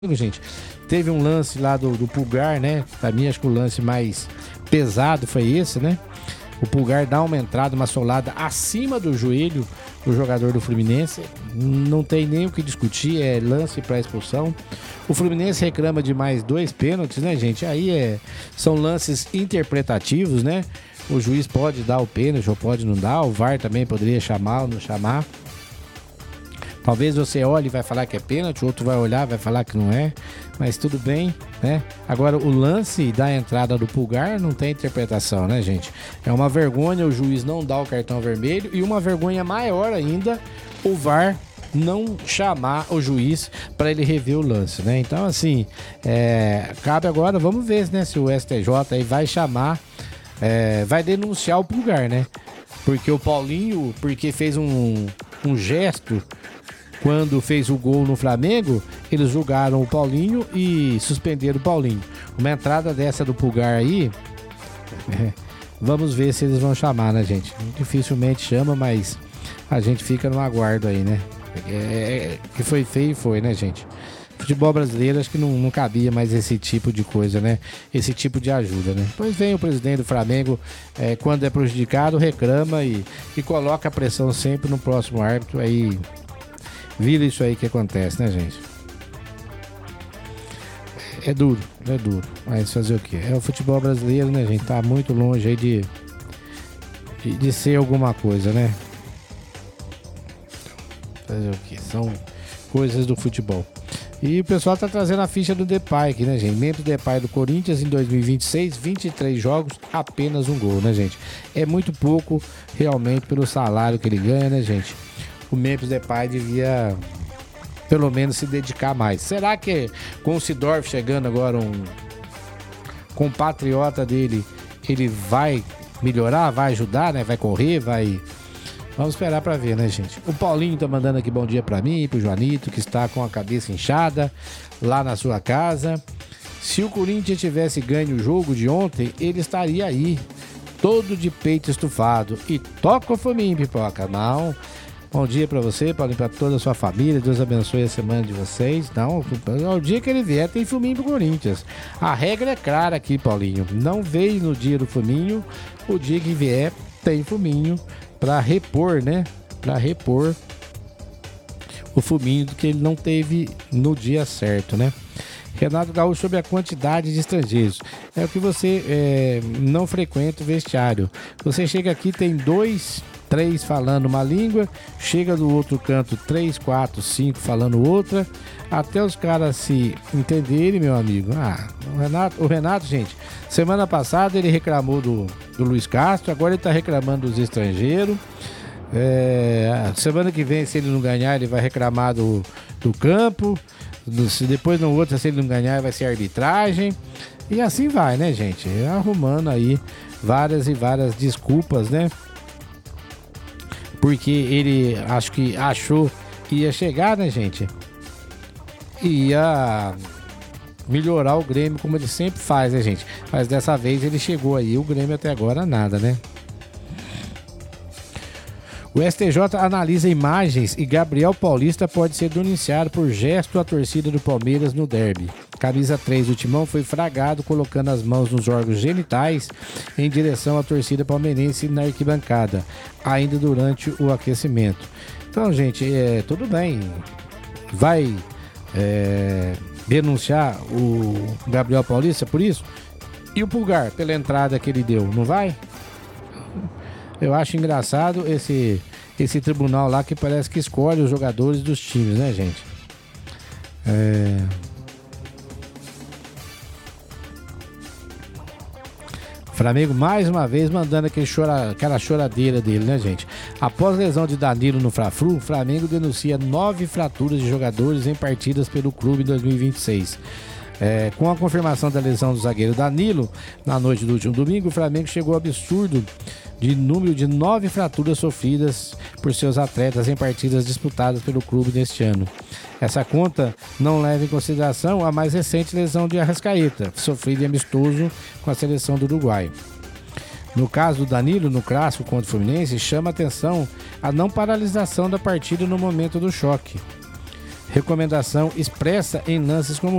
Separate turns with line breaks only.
gente. Teve um lance lá do Pulgar, né? Pra mim, acho que o lance mais pesado foi esse, né? O Pulgar dá uma entrada, uma solada acima do joelho do jogador do Fluminense. Não tem nem o que discutir, é lance para expulsão. O Fluminense reclama de mais 2 pênaltis, né, gente? Aí são lances interpretativos, né? O juiz pode dar o pênalti ou pode não dar. O VAR também poderia chamar ou não chamar. Talvez você olhe e vai falar que é pênalti, o outro vai olhar e vai falar que não é, mas tudo bem, né? Agora, o lance da entrada do Pulgar não tem interpretação, né, gente? É uma vergonha o juiz não dar o cartão vermelho e uma vergonha maior ainda o VAR não chamar o juiz para ele rever o lance, né? Então, assim, cabe agora, vamos ver, né, se o STJ aí vai chamar, vai denunciar o Pulgar, né? Porque o Paulinho, porque fez um gesto quando fez o gol no Flamengo, eles julgaram o Paulinho e suspenderam o Paulinho. Uma entrada dessa do Pulgar aí, vamos ver se eles vão chamar, né, gente? Dificilmente chama, mas a gente fica no aguardo aí, né? Que foi feio, foi, né, gente? Futebol brasileiro, acho que não cabia mais esse tipo de coisa, né? Esse tipo de ajuda, né? Pois vem o presidente do Flamengo, quando é prejudicado, reclama e coloca a pressão sempre no próximo árbitro, aí vira isso aí que acontece, né, gente? É duro, mas fazer o quê? É o futebol brasileiro, né, gente? Tá muito longe aí de ser alguma coisa, né? Fazer o quê? São coisas do futebol. E o pessoal tá trazendo a ficha do Depay aqui, né, gente? Membro Depay do Corinthians em 2026, 23 jogos, apenas 1 gol, né, gente? É muito pouco, realmente, pelo salário que ele ganha, né, gente? O Memphis Depay devia, pelo menos, se dedicar mais. Será que com o Seedorf chegando agora, um compatriota dele, ele vai melhorar, vai ajudar, né? Vai correr, vai... Vamos esperar pra ver, né, gente? O Paulinho tá mandando aqui bom dia pra mim, pro Joanito, que está com a cabeça inchada lá na sua casa. Se o Corinthians tivesse ganho o jogo de ontem, ele estaria aí, todo de peito estufado. E toca o fominho, pipoca. Não. Bom dia pra você, Paulinho, pra toda a sua família. Deus abençoe a semana de vocês. Não, o dia que ele vier tem fuminho pro Corinthians. A regra é clara aqui, Paulinho. Não veio no dia do fuminho, o dia que vier tem fuminho pra repor, né? Pra repor o fuminho que ele não teve no dia certo, né? Renato Gaúcho, sobre a quantidade de estrangeiros. É o que você não frequenta o vestiário. Você chega aqui, tem 2, 3 falando uma língua, chega do outro canto 3, 4, 5 falando outra, até os caras se entenderem, meu amigo. O Renato, gente, semana passada ele reclamou do Luiz Castro, agora ele tá reclamando dos estrangeiros. Semana que vem, se ele não ganhar, ele vai reclamar do campo. Depois no outro, se ele não ganhar, vai ser arbitragem. E assim vai, né, gente? Arrumando aí várias e várias desculpas, né? Porque ele acho que achou que ia chegar, né, gente? E ia melhorar o Grêmio, como ele sempre faz, né, gente? Mas dessa vez ele chegou aí, o Grêmio até agora nada, né? O STJ analisa imagens e Gabriel Paulista pode ser denunciado por gesto à torcida do Palmeiras no derby. Camisa 3 do Timão foi fragado colocando as mãos nos órgãos genitais em direção à torcida palmeirense na arquibancada, ainda durante o aquecimento. Então, gente, tudo bem. Vai denunciar o Gabriel Paulista por isso? E o Pulgar, pela entrada que ele deu, não vai? Eu acho engraçado esse tribunal lá que parece que escolhe os jogadores dos times, né, gente? Flamengo mais uma vez mandando aquela choradeira dele, né, gente? Após lesão de Danilo no Fla-Flu, o Flamengo denuncia 9 fraturas de jogadores em partidas pelo clube em 2026. Com a confirmação da lesão do zagueiro Danilo, na noite do último domingo, o Flamengo chegou ao absurdo de número de 9 fraturas sofridas por seus atletas em partidas disputadas pelo clube neste ano. Essa conta não leva em consideração a mais recente lesão de Arrascaeta, sofrida em amistoso com a seleção do Uruguai. No caso do Danilo, no clássico contra o Fluminense, chama atenção a não paralisação da partida no momento do choque. recomendação expressa em lances como